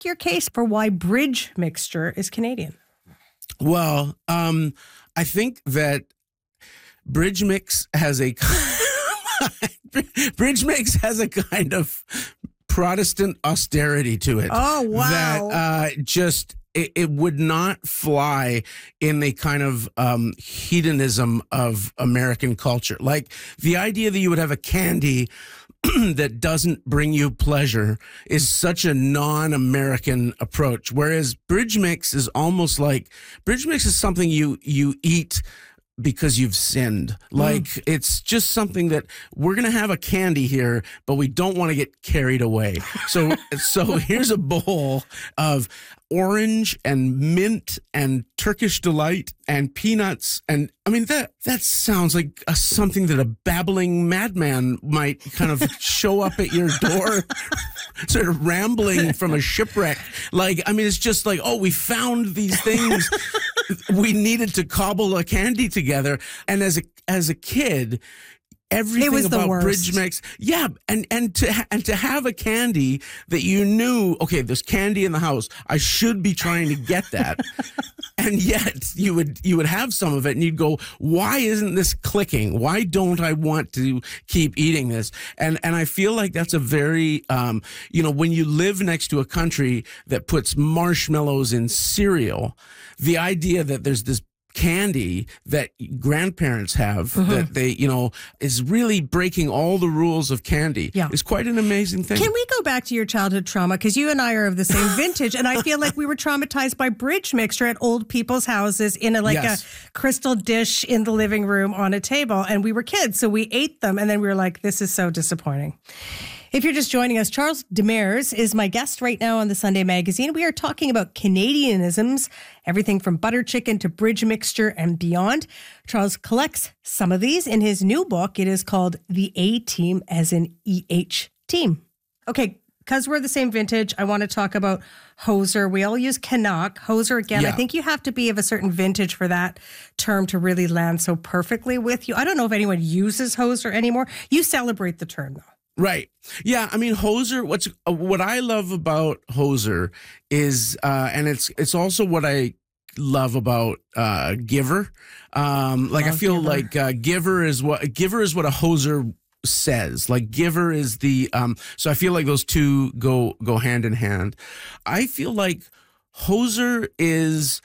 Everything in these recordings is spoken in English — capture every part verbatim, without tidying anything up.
your case for why bridge mixture is Canadian. Well, um, I think that Bridge Mix has a Bridge Mix has a kind of Protestant austerity to it. Oh, wow. That uh, just it, it would not fly in the kind of um, hedonism of American culture. Like the idea that you would have a candy that doesn't bring you pleasure is such a non-American approach. Whereas Bridge Mix is almost like Bridge Mix is something you you eat because you've sinned. Like mm. it's just something that we're going to have a candy here, but we don't want to get carried away. So so here's a bowl of orange and mint and Turkish delight and peanuts. And I mean, that that sounds like a, something that a babbling madman might kind of show up at your door, sort of rambling from a shipwreck. Like, I mean, it's just like, oh, we found these things. We needed to cobble a candy together. And as a as a kid, everything about Bridge Mix, yeah, and and to ha- and to have a candy that you knew, okay, there's candy in the house, I should be trying to get that, and yet you would you would have some of it, and you'd go, why isn't this clicking? Why don't I want to keep eating this? And and I feel like that's a very, um, you know, when you live next to a country that puts marshmallows in cereal, the idea that there's this candy that grandparents have mm-hmm. that they, you know, is really breaking all the rules of candy. Yeah. It's quite an amazing thing. Can we go back to your childhood trauma? Because you and I are of the same vintage, and I feel like we were traumatized by bridge mixture at old people's houses in a, like yes. a crystal dish in the living room on a table, and we were kids, so we ate them, and then we were like, this is so disappointing. If you're just joining us, Charles Demers is my guest right now on the Sunday Magazine. We are talking about Canadianisms, everything from butter chicken to bridge mixture and beyond. Charles collects some of these in his new book. It is called The A-Team, as in E H Team. Okay, because we're the same vintage, I want to talk about hoser. We all use Canuck. Hoser, again, yeah. I think you have to be of a certain vintage for that term to really land so perfectly with you. I don't know if anyone uses hoser anymore. You celebrate the term, though. Right. Yeah. I mean, hoser. What's uh, what I love about hoser is, uh, and it's it's also what I love about uh, giver. Um, like love I feel giver. like uh, giver is what giver is what a hoser says. Like giver is the. Um, so I feel like those two go go hand in hand. I feel like hoser is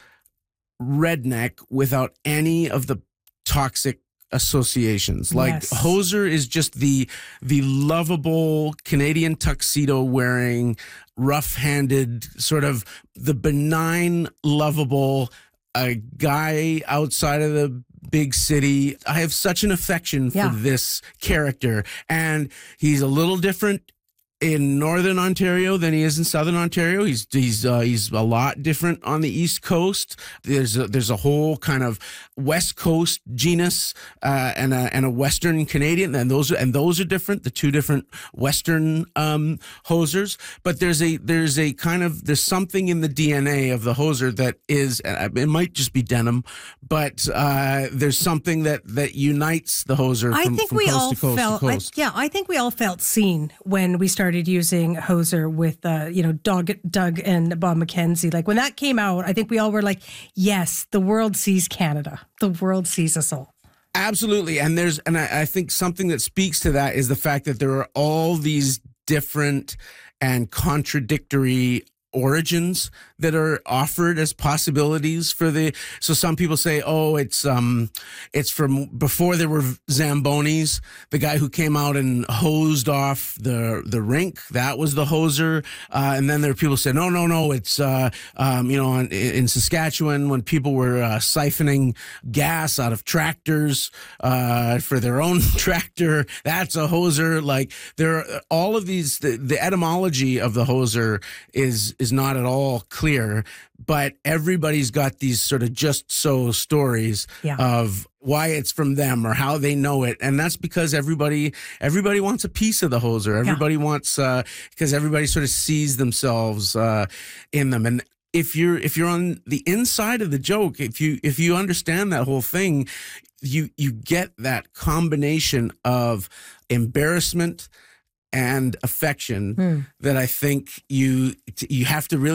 redneck without any of the toxic associations. Like yes. hoser is just the the lovable Canadian tuxedo wearing, rough-handed, sort of the benign, lovable uh, guy outside of the big city. I have such an affection for yeah. this character, and he's a little different in Northern Ontario than he is in Southern Ontario. He's he's uh, he's a lot different on the East Coast. There's a, there's a whole kind of West Coast genus uh, and a and a Western Canadian, and those are, and those are different. The two different Western um, hosers, but there's a there's a kind of there's something in the D N A of the hoser that is, it might just be denim, but uh, there's something that that unites the hoser. From, I think from we coast all to coast felt to coast. I, yeah, I think we all felt seen when we started. Started using hoser with, uh, you know, Doug, Doug and Bob McKenzie. Like when that came out, I think we all were like, yes, the world sees Canada. The world sees us all. Absolutely. And there's, and I, I think something that speaks to that is the fact that there are all these different and contradictory origins that are offered as possibilities for the, so some people say, oh, it's um, it's from before there were Zambonis, the guy who came out and hosed off the the rink, that was the hoser. Uh, and then there are people who say, no, no, no, it's, uh, um, you know, in, in Saskatchewan when people were uh, siphoning gas out of tractors uh, for their own tractor, that's a hoser. Like there are all of these, the, the etymology of the hoser is is not at all clear, but everybody's got these sort of just so stories yeah. of why it's from them or how they know it, and that's because everybody everybody wants a piece of the hoser. Everybody yeah. wants uh, because everybody sort of sees themselves uh, in them. And if you're if you're on the inside of the joke, if you if you understand that whole thing, you you get that combination of embarrassment and affection Hmm. that I think you you have to really